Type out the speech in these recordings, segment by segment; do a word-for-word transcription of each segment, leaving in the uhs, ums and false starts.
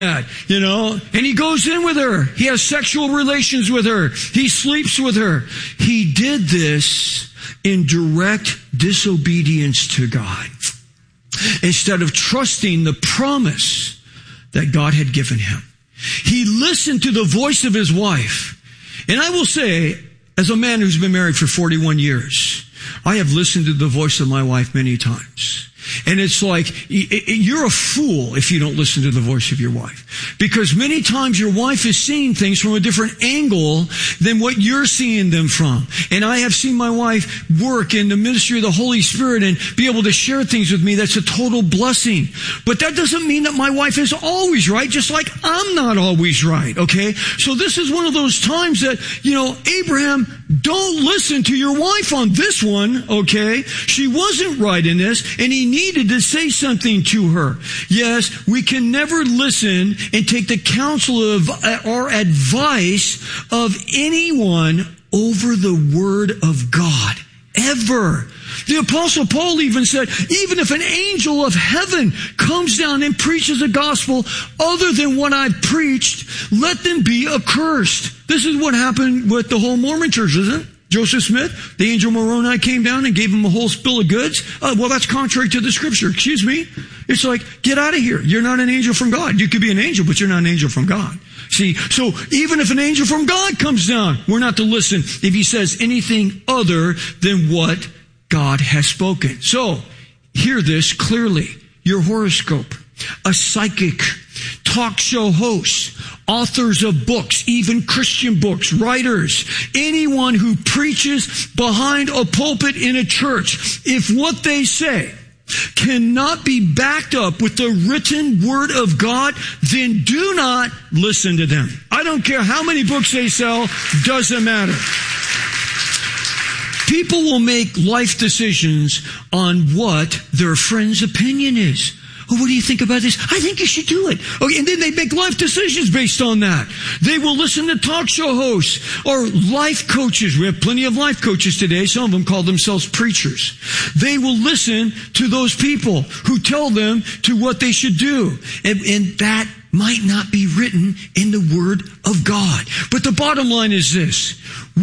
You know, and he goes in with her. He has sexual relations with her. He sleeps with her. He did this in direct disobedience to God, instead of trusting the promise that God had given him. He listened to the voice of his wife. And I will say, as a man who's been married for forty-one years, I have listened to the voice of my wife many times. And it's like, you're a fool if you don't listen to the voice of your wife. Because many times your wife is seeing things from a different angle than what you're seeing them from. And I have seen my wife work in the ministry of the Holy Spirit and be able to share things with me. That's a total blessing. But that doesn't mean that my wife is always right, just like I'm not always right, okay? So this is one of those times that, you know, Abraham, don't listen to your wife on this one, okay? She wasn't right in this, and he needed to say something to her. Yes, we can never listen and take the counsel of or advice of anyone over the word of God. Ever. The Apostle Paul even said, even if an angel of heaven comes down and preaches a gospel other than what I've preached, let them be accursed. This is what happened with the whole Mormon church, isn't it? Joseph Smith, the angel Moroni came down and gave him a whole spill of goods. Uh, well, that's contrary to the scripture. Excuse me. It's like, get out of here. You're not an angel from God. You could be an angel, but you're not an angel from God. See, so even if an angel from God comes down, we're not to listen if he says anything other than what God has spoken. So, hear this clearly. Your horoscope, a psychic, talk show host, authors of books, even Christian books, writers, anyone who preaches behind a pulpit in a church, if what they say cannot be backed up with the written word of God, then do not listen to them. I don't care how many books they sell, doesn't matter. People will make life decisions on what their friend's opinion is. Oh, what do you think about this? I think you should do it. Okay, and then they make life decisions based on that. They will listen to talk show hosts or life coaches. We have plenty of life coaches today. Some of them call themselves preachers. They will listen to those people who tell them to what they should do. And, and that might not be written in the Word of God. But the bottom line is this.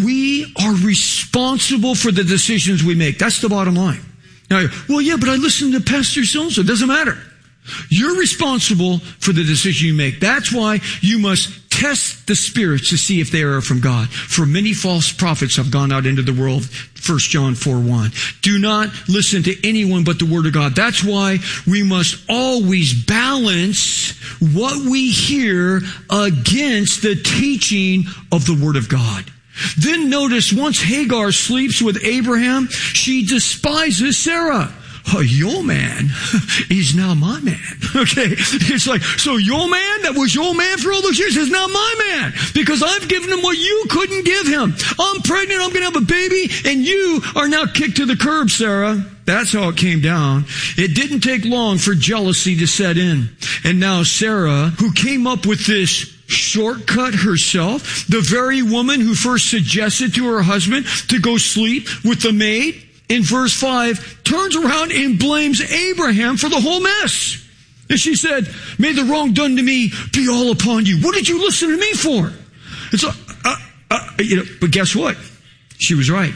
We are responsible for the decisions we make. That's the bottom line. Now, well, yeah, but I listen to Pastor so-and-so. It doesn't matter. You're responsible for the decision you make. That's why you must test the spirits to see if they are from God. For many false prophets have gone out into the world. First John four one. Do not listen to anyone but the Word of God. That's why we must always balance what we hear against the teaching of the Word of God. Then notice, once Hagar sleeps with Abraham, she despises Sarah. Oh, your man is now my man. Okay. It's like, so your man that was your man for all those years is now my man because I've given him what you couldn't give him. I'm pregnant. I'm going to have a baby and you are now kicked to the curb, Sarah. That's how it came down. It didn't take long for jealousy to set in. And now Sarah, who came up with this shortcut herself, the very woman who first suggested to her husband to go sleep with the maid, in verse five, turns around and blames Abraham for the whole mess. And she said, may the wrong done to me be all upon you. What did you listen to me for? It's like, uh, uh, you know, but guess what? She was right.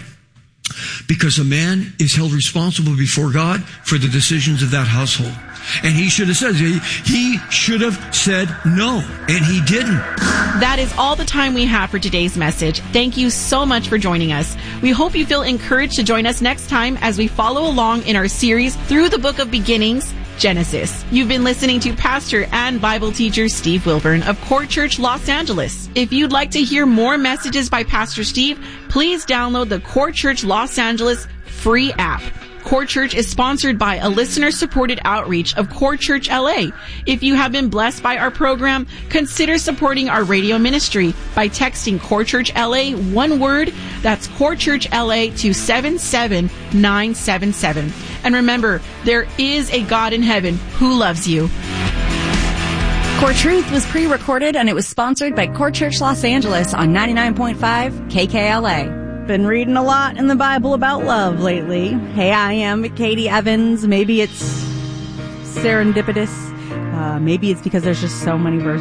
Because a man is held responsible before God for the decisions of that household. And he should have said, he should have said no, and he didn't. That is all the time we have for today's message. Thank you so much for joining us. We hope you feel encouraged to join us next time as we follow along in our series through the book of beginnings, Genesis. You've been listening to pastor and Bible teacher Steve Wilburn of Court Church Los Angeles. If you'd like to hear more messages by Pastor Steve, please download the Court Church Los Angeles free app. Court Church is sponsored by a listener-supported outreach of Court Church L A. If you have been blessed by our program, consider supporting our radio ministry by texting Court Church L A one word. That's Court Church L A to seven seven nine seven seven. And remember, there is a God in heaven who loves you. Core Truth was pre-recorded and it was sponsored by Court Church Los Angeles on ninety-nine point five K K L A. Been reading a lot in the Bible about love lately. Hey, I am Katie Evans. Maybe it's serendipitous. Uh, maybe it's because there's just so many verses